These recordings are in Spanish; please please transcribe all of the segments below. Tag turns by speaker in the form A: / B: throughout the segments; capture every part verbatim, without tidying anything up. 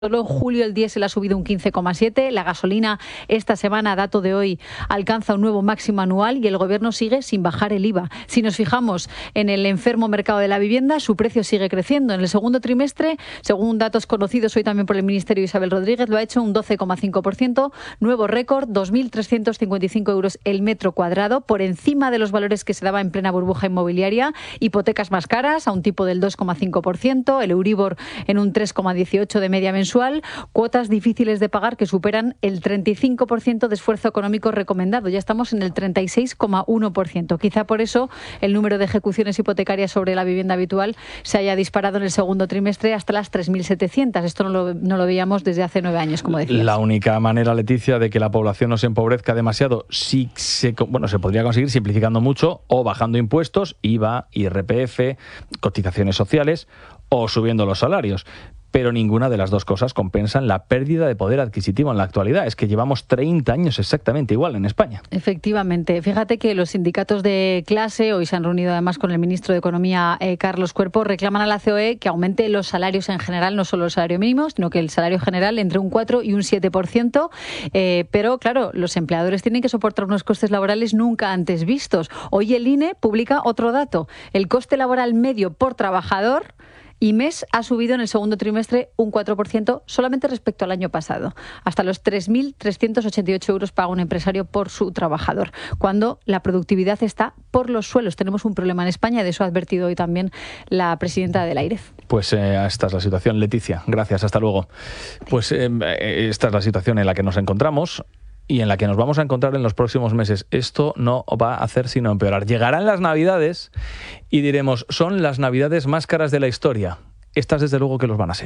A: Solo en julio el diésel ha subido un quince coma siete, la gasolina esta semana, dato de hoy, alcanza un nuevo máximo anual y el Gobierno sigue sin bajar el I V A. Si nos fijamos en el enfermo mercado de la vivienda, su precio sigue creciendo. En el segundo trimestre, según datos conocidos hoy también por el Ministerio de Isabel Rodríguez, lo ha hecho un doce coma cinco por ciento, nuevo récord, dos mil trescientos cincuenta y cinco euros el metro cuadrado, por encima de los valores que se daba en plena burbuja inmobiliaria, hipotecas más caras a un tipo del dos coma cinco por ciento, el Euribor en un tres coma dieciocho de media mensual, cuotas difíciles de pagar que superan el treinta y cinco por ciento de esfuerzo económico recomendado. Ya estamos en el treinta y seis coma uno por ciento. Quizá por eso el número de ejecuciones hipotecarias sobre la vivienda habitual se haya disparado en el segundo trimestre hasta las tres mil setecientas. Esto no lo, no lo veíamos desde hace nueve años, como decías.
B: La única manera, Leticia, de que la población no se empobrezca demasiado, sí se, bueno, se podría conseguir simplificando mucho o bajando impuestos, I V A, I R P F, cotizaciones sociales o subiendo los salarios. Pero ninguna de las dos cosas compensan la pérdida de poder adquisitivo en la actualidad. Es que llevamos treinta años exactamente igual en España.
A: Efectivamente. Fíjate que los sindicatos de clase, hoy se han reunido además con el ministro de Economía, eh, Carlos Cuerpo, reclaman a la C O E que aumente los salarios en general, no solo el salario mínimo, sino que el salario general entre un cuatro y un siete por ciento. Eh, pero, claro, los empleadores tienen que soportar unos costes laborales nunca antes vistos. Hoy el I N E publica otro dato. El coste laboral medio por trabajador y mes ha subido en el segundo trimestre un cuatro por ciento solamente respecto al año pasado. Hasta los tres mil trescientos ochenta y ocho euros paga un empresario por su trabajador, cuando la productividad está por los suelos. Tenemos un problema en España, de eso ha advertido hoy también la presidenta de la AIREF.
B: Pues eh, esta es la situación, Leticia. Gracias, hasta luego. Pues eh, esta es la situación en la que nos encontramos y en la que nos vamos a encontrar en los próximos meses. Esto no va a hacer sino empeorar. Llegarán las Navidades y diremos, son las Navidades más caras de la historia. Estas desde luego que los van a ser.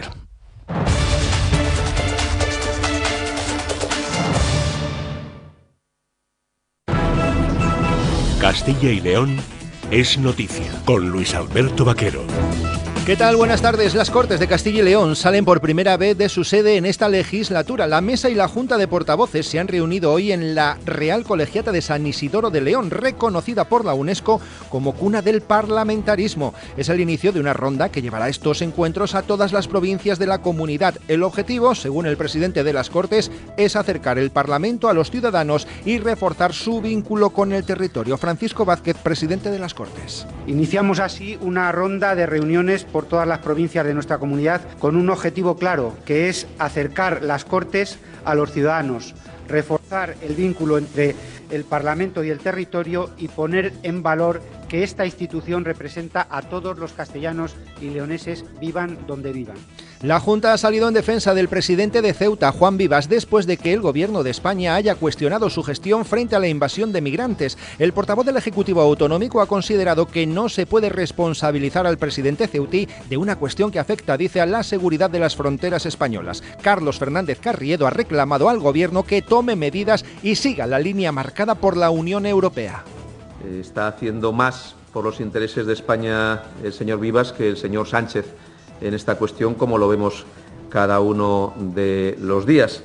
C: Castilla y León es noticia, con Luis Alberto Vaquero.
D: ¿Qué tal? Buenas tardes. Las Cortes de Castilla y León salen por primera vez de su sede en esta legislatura. La Mesa y la Junta de Portavoces se han reunido hoy en la Real Colegiata de San Isidoro de León, reconocida por la UNESCO como cuna del parlamentarismo. Es el inicio de una ronda que llevará estos encuentros a todas las provincias de la comunidad. El objetivo, según el presidente de las Cortes, es acercar el Parlamento a los ciudadanos y reforzar su vínculo con el territorio. Francisco Vázquez, presidente de las Cortes.
E: Iniciamos así una ronda de reuniones por todas las provincias de nuestra comunidad con un objetivo claro, que es acercar las Cortes a los ciudadanos, reforzar el vínculo entre el Parlamento y el territorio y poner en valor que esta institución representa a todos los castellanos y leoneses, vivan donde vivan.
D: La Junta ha salido en defensa del presidente de Ceuta, Juan Vivas, después de que el Gobierno de España haya cuestionado su gestión frente a la invasión de migrantes. El portavoz del Ejecutivo Autonómico ha considerado que no se puede responsabilizar al presidente ceutí de una cuestión que afecta, dice, a la seguridad de las fronteras españolas. Carlos Fernández Carriedo ha reclamado al Gobierno que tome medidas y siga la línea marcada por la Unión Europea.
F: Está haciendo más por los intereses de España el señor Vivas que el señor Sánchez en esta cuestión, como lo vemos cada uno de los días.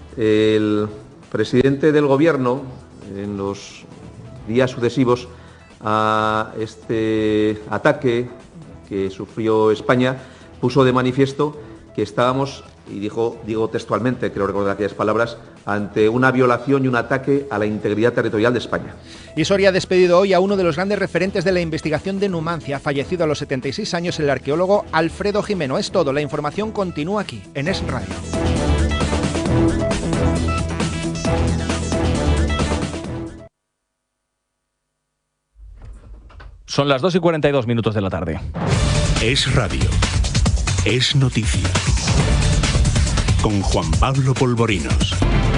F: El presidente del Gobierno, en los días sucesivos a este ataque que sufrió España, puso de manifiesto que estábamos, y dijo, digo textualmente, creo recordar aquellas palabras, ante una violación y un ataque a la integridad territorial de España.
D: Y Soria ha despedido hoy a uno de los grandes referentes de la investigación de Numancia. Ha fallecido a los setenta y seis años el arqueólogo Alfredo Jimeno. Es todo, la información continúa aquí, en Es Radio.
B: Son las dos y cuarenta y dos minutos de la tarde.
C: Es Radio. Es noticia. Con Juan Pablo Polvorinos.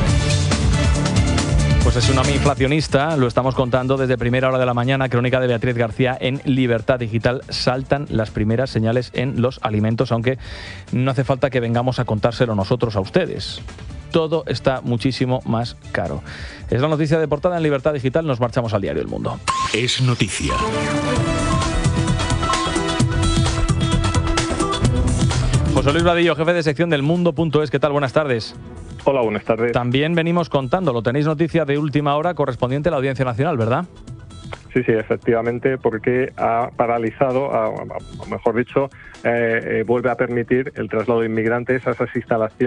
B: Pues el tsunami inflacionista, lo estamos contando desde primera hora de la mañana, crónica de Beatriz García en Libertad Digital. Saltan las primeras señales en los alimentos, aunque no hace falta que vengamos a contárselo nosotros a ustedes. Todo está muchísimo más caro. Es la noticia de portada en Libertad Digital. Nos marchamos al diario El Mundo.
C: Es noticia.
B: José Luis Vadillo, jefe de sección del Mundo punto es. ¿Qué tal? Buenas tardes.
G: Hola, buenas tardes.
B: También venimos contándolo. Tenéis noticia de última hora correspondiente a la Audiencia Nacional, ¿verdad?
G: Sí, sí, efectivamente, porque ha paralizado, a, a, mejor dicho, eh, eh, vuelve a permitir el traslado de inmigrantes a esas instalaciones